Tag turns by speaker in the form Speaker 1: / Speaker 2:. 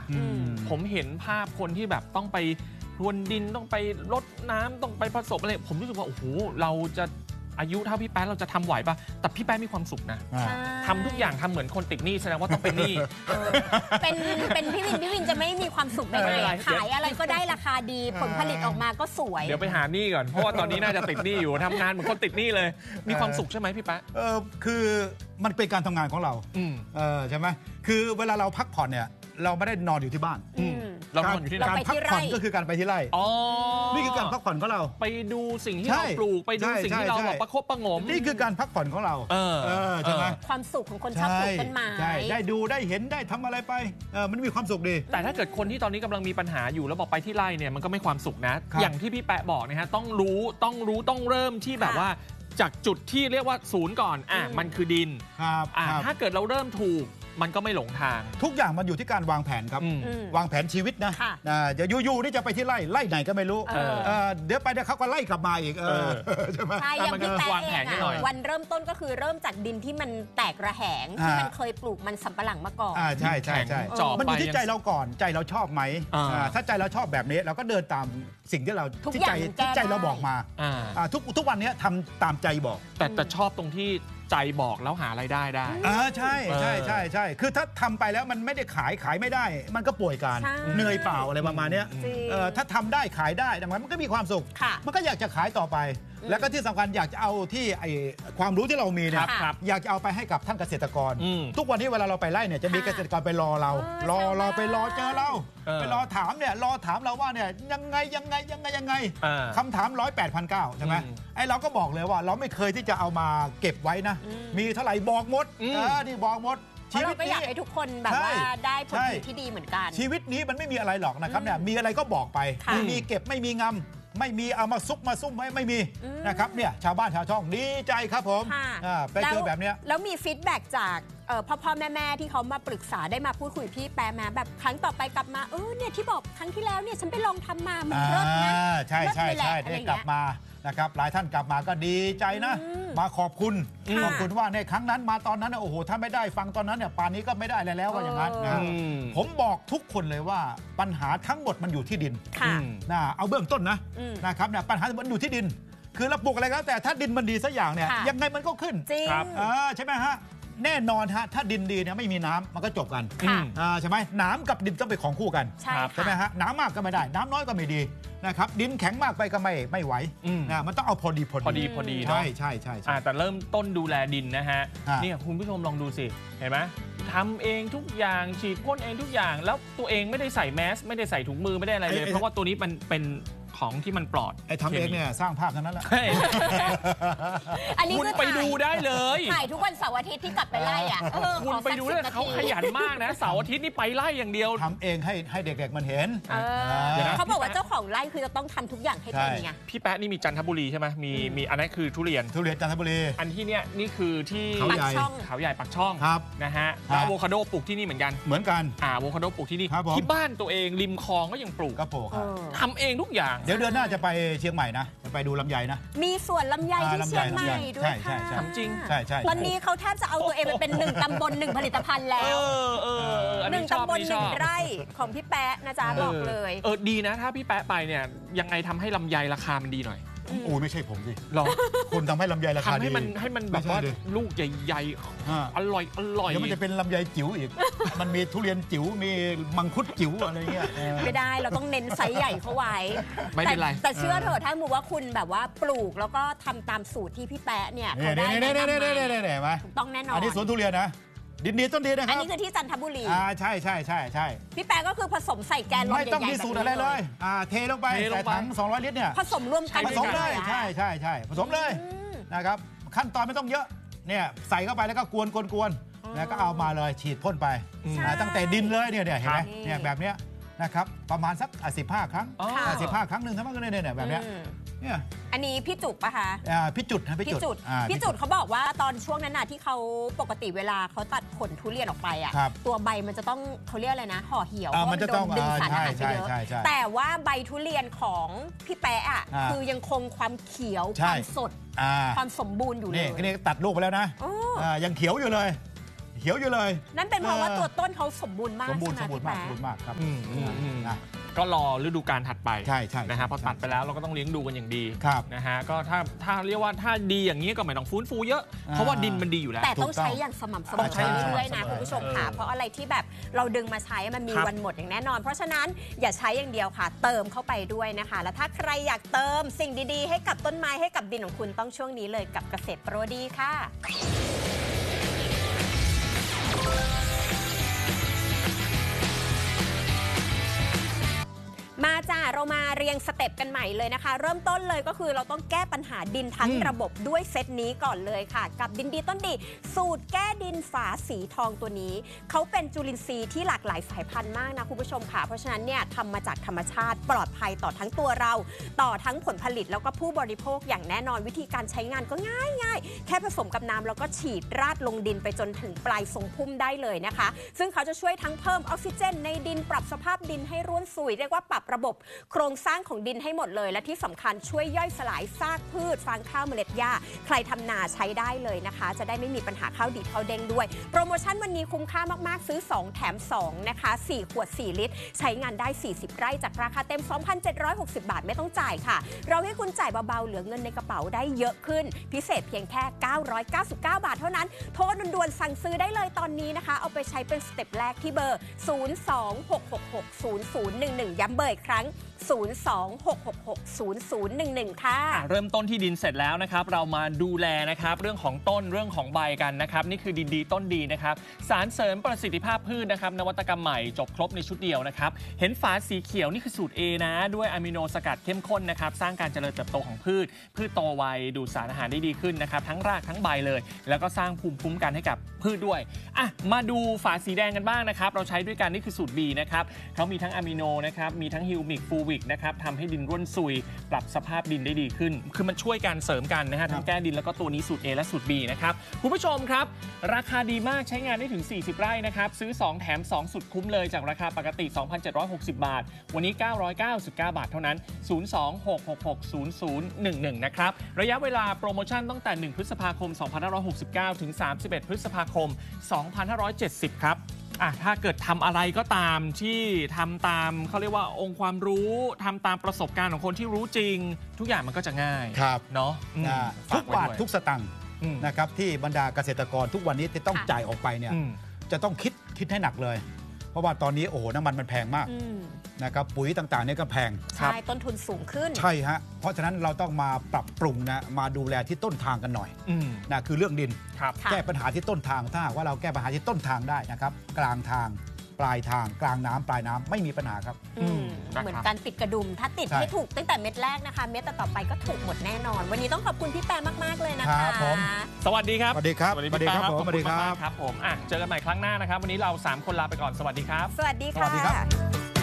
Speaker 1: ผมเห็นภาพคนที่แบบต้องไปพรวนดินต้องไปรดน้ำต้องไปผสมอะไรผมรู้สึกว่าโอ้โหเราจะอายุเท่าพี่แป๊ะเราจะทำไหวป่ะแต่พี่แป๊ะมีความสุขนะทำทุกอย่างทำเหมือนคนติดหนี้แสดงว่าต้องเป็นหนี้
Speaker 2: เป็นพี่วินจะไม่มีความสุขได้ไงขายอะไรก็ได้ราคาดีผลผลิตออกมาก็สวย
Speaker 1: เดี๋ยวไปหาหนี้ก่อนเพราะว่าตอนนี้น่าจะติดหนี้อยู่ทำงานเหมือนคนติดหนี้เลยมีความสุขใช่ไหมพี่แป๊ะ
Speaker 3: คือมันเป็นการทำงานของเราใช่ไหมคือเวลาเราพักผ่อนเนี่ยเราไม่ได้นอนอยู่ที่บ้าน
Speaker 1: เรานอนอยู่ที่
Speaker 3: การพักผ่อนก็คือการไปที่ไร่นี่คือการพักผ่อนของเรา
Speaker 1: ไปดูสิ่งที่เราปลูกไปดูสิ่งที่เราประคบประงม
Speaker 3: นี่คือการพักผ่อนของเราใช่ไหม
Speaker 2: ความสุขของคนชอบปลูกต้นไม้
Speaker 3: ได้ดูได้เห็นได้ทำอะไรไปมันมีความสุขดี
Speaker 1: แต่ถ้าเกิดคนที่ตอนนี้กำลังมีปัญหาอยู่แล้วบอกไปที่ไร่เนี่ยมันก็ไม่ความสุขนะอย่างที่พี่แปะบอกนะฮะต้องเริ่มที่แบบว่าจากจุดที่เรียกว่าศูนย์ก่อนมันคือดินถ้าเกิดเราเริ่มถูกมันก็ไม่หลงทาง
Speaker 3: ทุกอย่างมันอยู่ที่การวางแผนครับวางแผนชีวิตนะจะอยู่นี่จะไปที่ไร่ไหนก็ไม่รู้เดี๋ยวไปเดี๋ยวเขาก็ไล่กลับมาอีก
Speaker 2: ใช่ไหมใช่อย่างพี่แป๊ะเองวันเริ่มต้นก็คือเริ่มจากดินที่มันแตกระแหงที่มันเคยปลูกมันสำปะหลังมาก่อน
Speaker 3: ใช่มันอยู่ที่ใจเราก่อนใจเราชอบไหมถ้าใจเราชอบแบบนี้เราก็เดินตามสิ่งที่เราที่ใจเราบอกมาทุกวันนี้ทำตามใจบอก
Speaker 1: แต่ชอบตรงที่ใจบอกแล้วหารายได้ได้
Speaker 3: ใช่คือถ้าทำไปแล้วมันไม่ได้ขายไม่ได้มันก็ป่วยการเหนื่อยเปล่าอะไรประมาณนี้ถ้าทำได้ขายได้ดังนั้นมันก็มีความสุขมันก็อยากจะขายต่อไปแล้วก็ที่สำคัญอยากจะเอาที่ความรู้ที่เรามีเนี่ยอยากจะเอาไปให้กับท่านเกษตรกรทุกวันนี้เวลาเราไปไล่เนี่ยจะมีเกษตรกรไปรอเราไปรอเจอเราไปรอถามเนี่ยรอถามเราว่าเนี่ยยังไงคำถาม108,900ใช่ไหมไอ้เราก็บอกเลยว่าเราไม่เคยที่จะเอามาเก็บไว้นะมีเท่าไหร่บอกหมดนี่บอกหมด
Speaker 2: ชีวิตนี้ก็อยากให้ทุกคนแบบว่าได้ผลผลิตที่ดีเหมือนกัน
Speaker 3: ชีวิตนี้มันไม่มีอะไรหรอกนะครับเนี่ยมีอะไรก็บอกไปไม่มีเก็บไม่มีงำไม่มีเอามาซุกมาซุ่มไม่มีนะครับเนี่ยชาวบ้านชาวช่องดีใจครับผมไปเจอแบบเนี้ย
Speaker 2: แล้วมีฟีดแบ็กจากพ่อแม่ที่เขามาปรึกษาได้มาพูดคุยพี่แปะมาแบบครั้งต่อไปกลับมาเนี่ยที่บอกครั้งที่แล้วเนี่ยฉันไปลองทำมามันเลิศนะ
Speaker 3: ใช่ได้กลับมานะครับหลายท่านกลับมาก็ดีใจนะมาขอบคุณว่าในครั้งนั้นมาตอนนั้นโอ้โหถ้าไม่ได้ฟังตอนนั้นเนี่ยป่านนี้ก็ไม่ได้อะไรแล้วว่าอย่างนั้นนะผมบอกทุกคนเลยว่าปัญหาทั้งหมดมันอยู่ที่ดินเอาเบื้องต้นนะครับเนี่ยปัญหามันอยู่ที่ดินคือเราปลูกอะไรก็แต่ถ้าดินมันดีสักอย่างเนี่ยยังไงมันก็ขึ้นใช่ไหมฮะแน่นอนฮะถ้าดินดีเนี่ยไม่มีน้ำมันก็จบกันใช่ไหมน้ำกับดินต้องเป็นของคู่กันใช่ไหมฮะน้ำมากก็ไม่ได้น้ำน้อยก็ไม่ดีนะครับดินแข็งมากไปก็ไม่ไหวมันต้องเอาพอดี
Speaker 1: ใ
Speaker 3: ช่
Speaker 1: แต่เริ่มต้นดูแลดินนะฮะนี่คุณผู้ชมลองดูสิเห็นไหมทำเองทุกอย่างฉีดพ่นเองทุกอย่างแล้วตัวเองไม่ได้ใส่แมสไม่ได้ใส่ถุงมือไม่ได้อะไรเลยเพราะว่าตัวนี้มันเป็นของที่มันปลอด
Speaker 3: ทำเองเนี่ยสร้างภาพเท่านั้นแหละ
Speaker 2: อันนี้
Speaker 1: คุณไปดูได้เลย
Speaker 2: ถ่ายทุกวันเสาร์อาทิตย์ที่กลับไปไล่
Speaker 1: คุณไปดูได้เขาขยันมากนะเสาร์อาทิตย์นี่ไปไล่อย่างเดียว
Speaker 3: ทำเองให้เด็กๆมันเห็น
Speaker 2: เขาบอกว่าเจ้าของไร่คือจะต้องทำทุกอย่างให้เป็นไง
Speaker 1: พี่แป๊ะนี่มีจันทบุรีใช่ไหมมีอันนั้นคือทุเรียน
Speaker 3: จันทบุรี
Speaker 1: อันที่เนี้ยนี่คือที่
Speaker 3: เขาใ
Speaker 1: หญ่ปักช่องนะฮะอะโวคาโดปลูกที่นี่เหมือนกันอะโวคาโดปลูกที่นี่ที่บ้านตัวเองริมคลองก็ยังปลูกทำเองทุกอย่าง
Speaker 3: เดี๋ยวเดือนหน้าจะไปเชียงใหม่นะจะไปดูลำไยนะ
Speaker 2: มีสวนลำไยที่เชียงใหม่ด้วยค่ะ
Speaker 1: จริง
Speaker 3: ใช่
Speaker 2: วันนี้เขาแทบจะเอาตัวเองไปเป็น1 ตำบล 1 ผลิตภัณฑ์แล้ว1 ตำบล 1 ไร่ของพี่แป๊ะนะจ๊ะบอกเลย
Speaker 1: ดีนะถ้าพี่แป๊ะไปเนี่ยยังไงทำให้ลำไยราคามันดีหน่อย
Speaker 3: โอ้ไม่ใช่ผมสิ
Speaker 1: หรอ
Speaker 3: คนทำให้ลำไยราคาดี
Speaker 1: ให้มันแบบว่าลูกใหญ่ๆอร่อย
Speaker 3: เดี๋ยวมันจะเป็นลำไยจิ๋วอีกมันมีทุเรียนจิ๋วมีมังคุดจิ๋วอะไรเงี้ย
Speaker 2: ไม่ได้เราต้องเน้นไซส์ใหญ่เข้าไว้
Speaker 1: ไม่เป็นไร
Speaker 2: แต่เชื่อเถอะถ้าสมมติว่าคุณแบบว่าปลูกแล้วก็ทำตามสูตรที่พี่แป๊ะเนี่ยเขาได้แนะนำมาต้องแน่นอน
Speaker 3: อันนี้สวนทุเรียนนะดินดีต้นดีนะครับ
Speaker 2: อันนี้คือที่จันทบุรี
Speaker 3: ใช่
Speaker 2: พี่แป๊ะก็คือผสมใส่แกน
Speaker 3: ไม่ต้องมีสูตรอะไรเลยเทลงไปใส่ถัง200 ลิตรเนี่ย
Speaker 2: ผสมร่วมกัน
Speaker 3: ผสมเลยใช่ผสมเลยนะครับขั้นตอนไม่ต้องเยอะเนี่ยใส่เข้าไปแล้วก็กวนแล้วก็เอามาเลยฉีดพ่นไปตั้งแต่ดินเลยเนี่ยเห็นไหมเนี่ยแบบเนี้ยนะครับประมาณสัก15 ครั้ง15 ครั้งหนึ่งทั้งหมดก็เนี่ยแบบเนี้ย
Speaker 2: อันนี้พี่จุกปะคะ
Speaker 3: พี่จุด
Speaker 2: เขาบอกว่าตอนช่วงนั้นน่ะที่เขาปกติเวลาเขาตัดผลทุเรียนออกไปอ่ะตัวใบมันจะต้องเขาเรียกอะไรนะห่อเหี่ยวเพราะมันโดนดึงสารอาหารไปเยอะแต่ว่าใบทุเรียนของพี่แป๊ะอ่ะคือยังคงความเขียวความสดความสมบูรณ์อยู่เลย
Speaker 3: นี่ตัดลูกไปแล้วนะยังเขียวอยู่เลยเขียวอยู่เลย
Speaker 2: นั่นเป็นเพราะว่าตัวต้นเขาสมบูรณ์มาก
Speaker 3: สมบูรณ์
Speaker 2: ใช่ไหม
Speaker 3: สมบูรณ์มากสมบูรณ์มากครับ
Speaker 1: ก็รอฤดูกาลถัดไป
Speaker 3: ใช่
Speaker 1: นะฮะพอตัดไปแล้วเราก็ต้องเลี้ยงดูกันอย่างดีนะฮะก็ถ้าเรียกว่าถ้าดีอย่างนี้ก็ไม่ต้องฟื้นฟูเยอะเพราะว่าดินมันดีอยู่แล้ว
Speaker 2: แต่ต้องใช้อย่างสม่ำเสมอเรื่อยๆนะคุณผู้ชมค่ะเพราะอะไรที่แบบเราดึงมาใช้มันมีวันหมดอย่างแน่นอนเพราะฉะนั้นอย่าใช้อย่างเดียวค่ะเติมเข้าไปด้วยนะคะและถ้าใครอยากเติมสิ่งดีๆให้กับต้นไม้ให้กับดินของคุณต้องช่วงนี้เลยกับเกษตรโปรดีค่ะมาจ้าเรามาเรียงสเต็ปกันใหม่เลยนะคะเริ่มต้นเลยก็คือเราต้องแก้ปัญหาดินทั้งระบบด้วยเซตนี้ก่อนเลยค่ะกับดินดีต้นดีสูตรแก้ดินฝาสีทองตัวนี้เขาเป็นจุลินทรีย์ที่หลากหลายสายพันธุ์มากนะคุณผู้ชมค่ะเพราะฉะนั้นเนี่ยทำมาจากธรรมชาติปลอดภัยต่อทั้งตัวเราต่อทั้งผลผลิตแล้วก็ผู้บริโภคอย่างแน่นอนวิธีการใช้งานก็ง่ายๆแค่ผสมกับน้ำแล้วก็ฉีดราดลงดินไปจนถึงปลายทรงพุ่มได้เลยนะคะซึ่งเขาจะช่วยทั้งเพิ่มออกซิเจนในดินปรับสภาพดินให้ร่วนซุยเรียกว่าปรับระบบโครงสร้างของดินให้หมดเลยและที่สำคัญช่วยย่อยสลายซากพืชฟางข้าวเมล็ดหญ้าใครทำนาใช้ได้เลยนะคะจะได้ไม่มีปัญหาข้าวดีข้าวเด้งด้วยโปรโมชั่นวันนี้คุ้มค่ามากๆซื้อ2แถม2นะคะ4ขวด4ลิตรใช้งานได้40ไร่จากราคาเต็ม 2,760 บาทไม่ต้องจ่ายค่ะเราให้คุณจ่ายเบาๆเหลือเงินในกระเป๋าได้เยอะขึ้นพิเศษเพียงแค่999 บาทเท่านั้นโทรด่วนๆสั่งซื้อได้เลยตอนนี้นะคะเอาไปใช้เป็นสเต็ปแรกที่เบอร์026660011ย้ำเบอร์อีกครั้ง026660011ค่ะ
Speaker 1: เริ่มต้นที่ดินเสร็จแล้วนะครับเรามาดูแลนะครับเรื่องของต้นเรื่องของใบกันนะครับนี่คือดินดีต้นดีนะครับสารเสริมประสิทธิภาพพืชนะครับนวัตกรรมใหม่จบครบในชุดเดียวนะครับเห็นฝาสีเขียวนี่คือสูตร A นะด้วยอะมิโนสกัดเข้มข้นนะครับสร้างการเจริญเติบโตของพืชโตไวดูดสารอาหารได้ดีขึ้นนะครับทั้งรากทั้งใบเลยแล้วก็สร้างภูมิคุ้มกันให้กับพืชด้วยมาดูฝาสีแดงกันบ้างนะครับเราใช้ด้วยกันนี่คือสูตร B นะครับเขามีทั้งอะมิโนนะครับมีทั้งฮิวมิกฟูวิกนะครับทำให้ดินร่วนซุยปรับสภาพดินได้ดีขึ้นคือมันช่วยกันเสริมกันนะฮะทั้งแก้ดินแล้วก็ตัวนี้สูตร A และสูตร B นะครับคุณผู้ชมครับราคาดีมากใช้งานได้ถึง40ไร่นะครับซื้อ2แถม2สุดคุ้มเลยจากราคาปกติ 2,760 บาทวันนี้999 บาทเท่านั้น026660011นะครับระยะเวลาโปรโมชั่นตั้งแต่1พฤษภาคม2569ถึง31พฤษภาคม2570ครับถ้าเกิดทำอะไรก็ตามที่ทำตามเขาเรียกว่าองค์ความรู้ทำตามประสบการณ์ของคนที่รู้จริงทุกอย่างมันก็จะง่ายเนาะ
Speaker 3: ทุกบาททุกสตังค์นะครับที่บรรดาเกษตรกรทุกวันนี้ที่ต้องจ่ายออกไปเนี่ยจะต้องคิดให้หนักเลยเพราะว่าตอนนี้น้ำมันแพงมากนะครับปุ๋ยต่างๆนี่ก็แพง
Speaker 2: ใช่ต้นทุนสูงขึ้น
Speaker 3: ใช่ฮะเพราะฉะนั้นเราต้องมาปรับปรุงนะมาดูแลที่ต้นทางกันหน่อยนะคือเรื่องดินแก้ปัญหาที่ต้นทางถ้าหากว่าเราแก้ปัญหาที่ต้นทางได้นะครับกลางทางปลายทางกลางน้ำปลายน้ำไม่มีปัญหาครับ
Speaker 2: เหมือนการติดกระดุมถ้าติดให้ถูกตั้งแต่เม็ดแรกนะคะเม็ดต่อไปก็ถูกหมดแน่นอนวันนี้ต้องขอบคุณพี่แปรมากๆเลยนะคะ
Speaker 1: สวัสดีครับ
Speaker 3: สวัสดีครับ
Speaker 1: สวัสดีครับผมสวัสดีครับผมเจอกันใหม่ครั้งหน้านะครับวันนี้เรา3คนลาไปก่อนสวัสดีครับ
Speaker 2: สวัสดีค่ะ